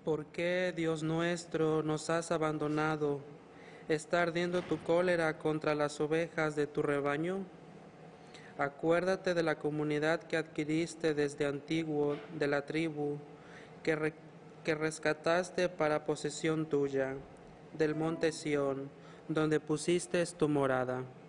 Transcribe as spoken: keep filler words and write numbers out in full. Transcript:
¿Por qué, Dios nuestro, nos has abandonado? ¿Está ardiendo tu cólera contra las ovejas de tu rebaño? Acuérdate de la comunidad que adquiriste desde antiguo, de la tribu que, re- que rescataste para posesión tuya, del monte Sión, donde pusiste tu morada.